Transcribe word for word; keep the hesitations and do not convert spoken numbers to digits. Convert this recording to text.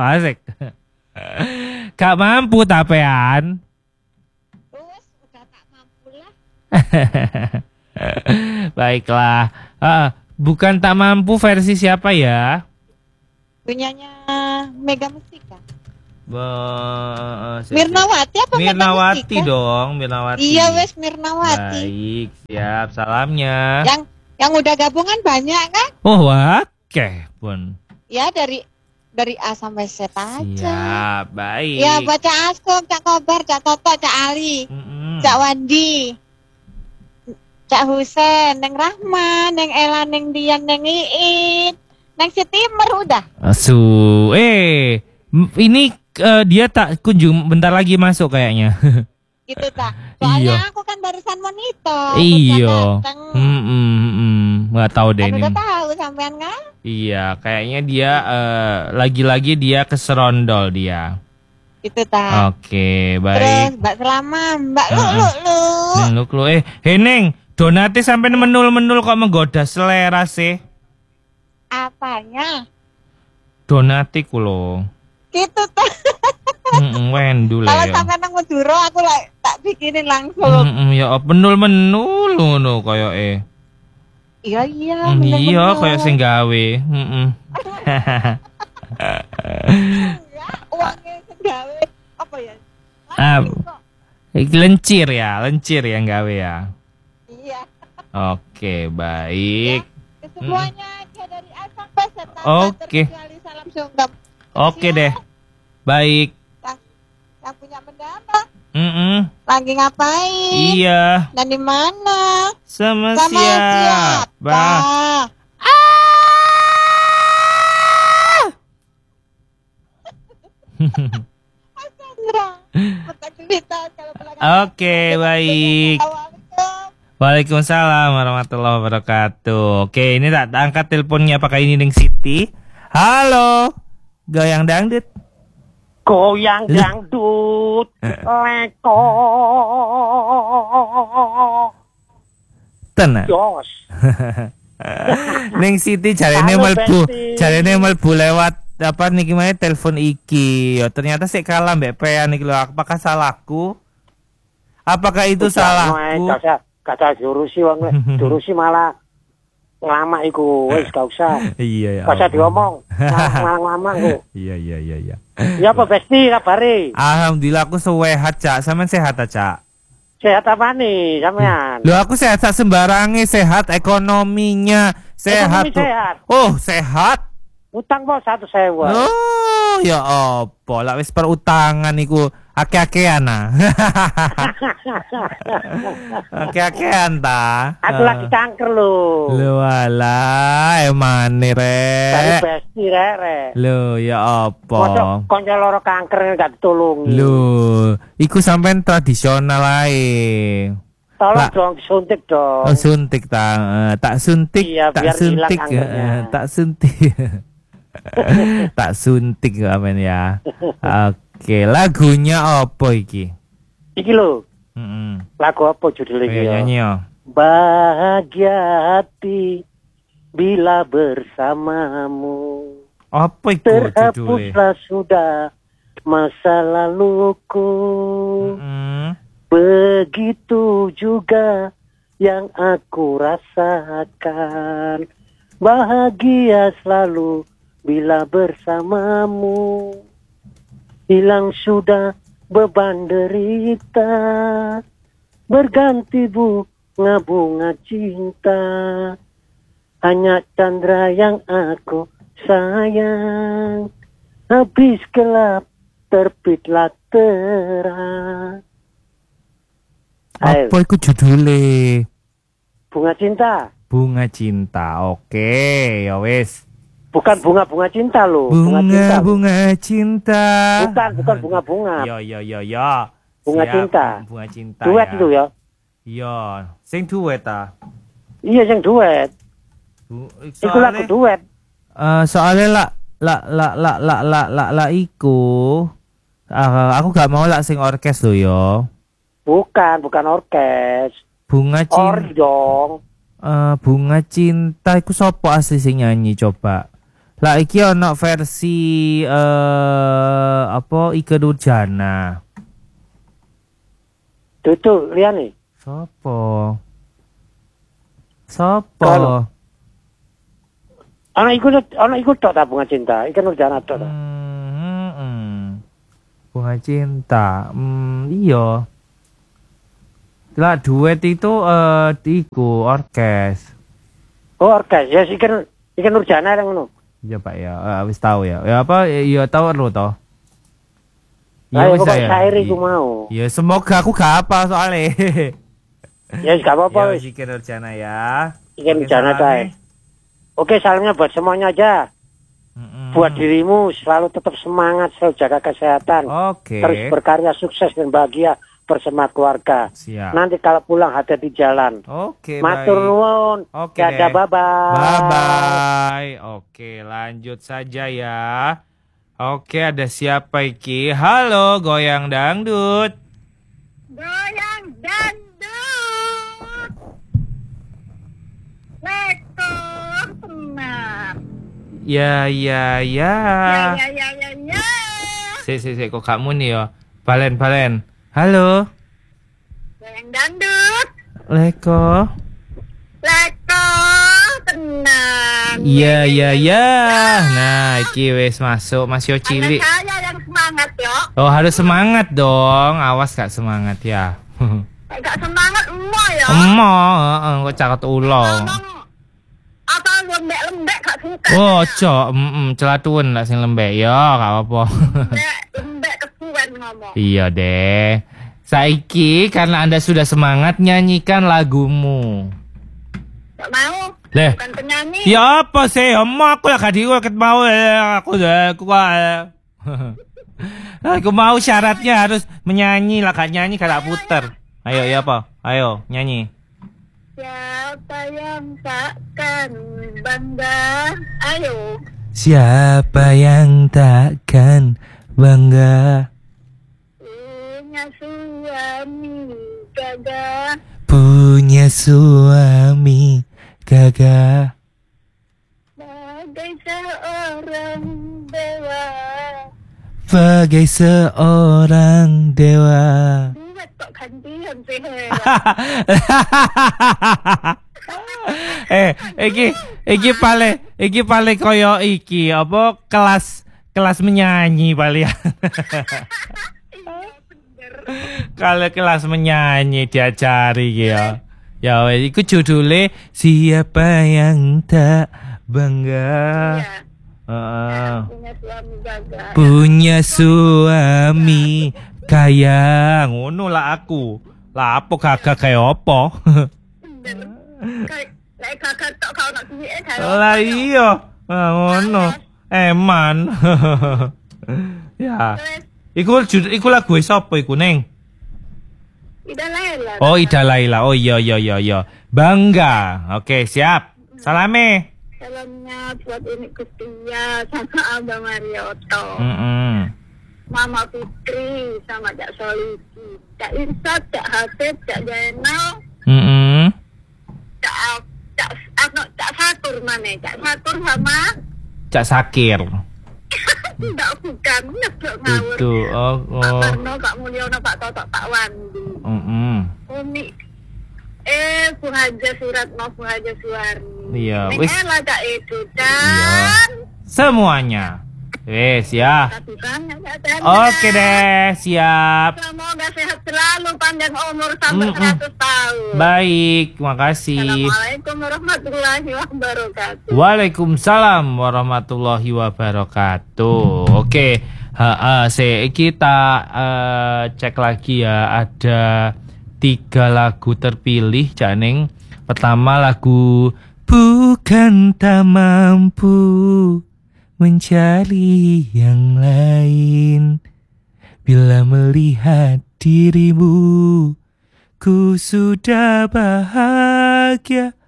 asik. Gak mampu tapean. Terus udah tak mampu lah. Baiklah. Uh, bukan tak mampu versi siapa ya? Punyanya Mega Mustika. Be- Mirnawati apa Mirnawati Mega Mustika? dong, Mirnawati. Iya wes Mirnawati. Baik, siap. Salamnya. Yang yang udah gabungan banyak kan? Oh, oke, pun. Ya dari dari A sampai Z aja. Siap, baik. Ya baca Askom, Cak Kobar, Cak Toto, Cak Ali, Mm-mm. Cak Wandi, Cak Husen, Neng Rahman, Neng Ella, Neng Dian, Neng Iin, Neng Sitimer udah. Asu, eh, m- ini eh, dia tak kunjung bentar lagi masuk kayaknya. Gitu tak. Soalnya Iya. aku kan barusan monitor. Iya. Dateng. Hmm, hmm, hmm. Nggak tahu deh Kan ini. udah tahu sampean kan? Iya, kayaknya dia eh, lagi-lagi dia keserondol dia. Gitu tak. Oke, Terus baik. Mbak Selama, Mbak Lu Heeh. Lu Lu. Lu lu eh Heneng, Donati sampai menul-menul kok menggoda selera sih. Apanya? Donati kulo. Gitu tak. Heeh, wendu Kalau lah ya. sampai nang Madura aku lah tak bikinin langsung. Heeh, ya menul-menul ngono koyo eh. Iya iya. Hmm, iya, bener-bener. kayak sing gawe. Heeh. Ya, uangnya segawe apa ya? Ah, Habis kok. iki lencir ya, lencir yang gawe ya. Iya. Oke, baik. Ya, kesemuanya aja dari A sampai Z. tanpa Oke. terkecuali salam sungkem. Oke deh. Baik. Yang, yang punya benda apa? Heeh. Lagi ngapain? Iya, Dan di mana? sama, Sama siapa? siapa? Mas Chandra. Bukan cerita kalau belakang. Oke, baik. Assalamualaikum. Waalaikumsalam warahmatullahi wabarakatuh. Oke, ini tak tak angkat teleponnya. Apakah ini Ning Siti? Halo, goyang dangdut. Goyang dangdut leko Tenan. jos. Ning Siti jarene Halo, melbu, Besti. jarene melbu lewat apa niki mae telepon iki. Yo ternyata sik kalah mbek Pean iki lho. Apakah salahku? Apakah itu salahku? Gak usah, gak usah diurusi wong wis. Diurusi malah lama iku wis gak usah. Iya ya. Gak usah diomong. Malah lama ku. Iya iya iya iya. Ya apa Besti kabare? Alhamdulillah aku sehat, Cak. Sampean sehat ta, Cak? Sehat apa nih sampean? Loh aku sehat sak sembarange, sehat ekonominya, sehat. Ekonomi tuh. sehat. Oh, sehat. Utang po satu sewu. Oh, ya apa? Lah wis perutangan iku ake-akean ah. Ake-akean ta. Aku lagi kanker lho. Lho alah, emane Dari rek. Besti rek rek. Lho ya Mosok apa? kanca loro kanker gak ditulungi. Lho, iku sampean tradisional ae. Tolong Lah. dong disuntik dong. Oh, suntik tak eh, tak suntik, Iya, tak biar hilang suntik, kankernya. eh, tak suntik. Tak suntik amen ya. Oke, lagunya apa iki? Iki lho, Heeh. lagu apa judulnya iki Ayo ya? nyanyi yo. Bahagia hati bila bersamamu. Apa iku judulnya? Terhapuslah sudah masa laluku. Heeh. Begitu juga yang aku rasakan. Bahagia selalu bila bersamamu. Hilang sudah beban derita. Berganti bunga-bunga cinta. Hanya Chandra yang aku sayang. Habis gelap terbitlah terang. Ayo, Apa iku judulnya? bunga cinta. Bunga cinta. Oke, ya wis. Bukan bunga-bunga cinta loh. Bunga cinta. bunga cinta. Bukan, bukan bunga-bunga. Yo yo yo yo. Bunga Siap, cinta. Bunga cinta. Duet ya. itu ya. Iya, sing duet ta. Iya yang duet. Bu- Itu lagu duet. Eh, soalnya lah lah lah lah lah lah lah lah iku ah, aku gak mau lah sing orkes lo yo. Bukan, bukan orkes. Bunga Ori cinta dong. bunga cinta iku sopo asli sing nyanyi coba. Lah iki ono versi eh apa Ikke Nurjana. Tutu liyane. Sopo? Sopo? Kalau- Ana iku ana iku tok tabungan cinta, Ikke Nurjana tok. ta? Hmm, hmm. Bunga cinta. Hmm, iya. Lah duet itu eh iku orkes. Oh, orkes. Ya Ikke Ikke Nurjana yang ngono. Iya Pak ya, eh, wis tahu ya. Ya apa? Iya tahu lo toh. Ayo wis, pokok ya. syair iku Iya. mau. Ya semoga aku gak apa soalnya. Ya gak apa-apa Ya wis. Ikke Nurjana ya. Ikke Nurjana salamnya. ta. Oke, salamnya buat semuanya aja. Mm-mm. Buat dirimu selalu tetap semangat, selalu jaga kesehatan. Oke. Terus berkarya sukses dan bahagia bersama keluarga. Siap. Nanti kalau pulang hati di jalan. Oke, Matur baik. nuwun. Oke Dadah, deh. bye-bye. Bye bye. Oke, lanjut saja ya. Oke, ada siapa iki? Halo, goyang dangdut. Goyang dangdut. Leko tenang. Ya, ya, ya. Ya ya ya ya ya. Si, si, si, kok kamu nih ya? Balen, balen. Halo, Goyang dangdut. Leko. Leko tenang. Iya, iya, iya. Nah, iki wis masuk, masih Anak cilik. saya yang semangat yo. Oh, harus semangat dong. Awas gak semangat ya. Gak semangat emo ya. Emo, heeh, kok cakot ulong. Ngomong apa lembek-lembek gak suka. Oh, cok, mm celatuan lah sing lembek ya, gak apa-apa. Lembek, lembek kesuwen ngomong. Iya deh. Saiki karena Anda sudah semangat nyanyikan lagumu. Gak mau. Leh. Bukan penyanyi. Ya apa sih? Emang aku lah kadi ket mau eh, aku deh aku eh. Aku mau syaratnya harus menyanyi lah, gak nyanyi gak puter. Ayo ya apa? Ayo nyanyi. Siapa yang takkan bangga? Ayo. Siapa yang takkan bangga Punya suami gagah. punya suami gagah Bagai seorang dewa. bagai seorang dewa. Duet kok gantian sih. eh, iki iki pale iki pale koyo iki apa kelas kelas menyanyi paling. Kalau kelas menyanyi diajari iki ya. Ya wes iku judule Siapa yang Tak Bangga. Iya. Heeh. Punya suami gagah. Punya suami kaya ngono lah aku. Lah apa gagah kaya apa? Bener. Kayak kayak kakak tok kau nak suwi eh kayak. Lah iya, ah, ngono. Eman. Ya. Wes, Iku jud- iku lagu sapa iku, Neng? Ida Laila. Oh, Ida Laila. Oh iya iya iya iya. Bangga. Oke, siap. Salame. Salamnya buat ini Kustia sama Abang Marioto. Mm-mm. Mama Putri sama Cak Soliki. Cak Insat, Cak Hasib, Cak Jainal, Mm-mm. Cak Al- Cak Ano, Cak Satur mana? Cak Satur sama Cak Sakir. tidak bukan nyebut ngawur. Itu. Oh, Pak oh. Parno, Pak Mulyono, Pak Toto, Pak Wandi. Mm-mm. Umi eh Bu Haja Suratno, Bu Haja Suwarni. Iya, Neng wis. Ella Cak Edo dan Semuanya. Wes ya. Tapi banyak Cak Tenda. Oke deh, siap. Semoga sehat selalu, panjang umur sampai Mm-mm. seratus tahun. Baik, makasih. Assalamualaikum warahmatullahi wabarakatuh. Waalaikumsalam warahmatullahi wabarakatuh. Oke, ha, ha, se- kita eh, cek lagi ya. Ada tiga lagu terpilih, Janeng. Pertama lagu Bukan Tak Mampu Mencari Yang Lain. Bila melihat dirimu, ku sudah bahagia